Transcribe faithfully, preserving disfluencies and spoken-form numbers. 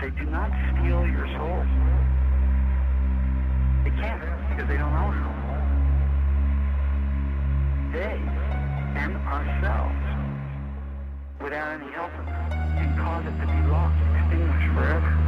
they do not steal your soul. They can't, because they don't own it. They and ourselves, without any help, can cause it to be lost, extinguished forever.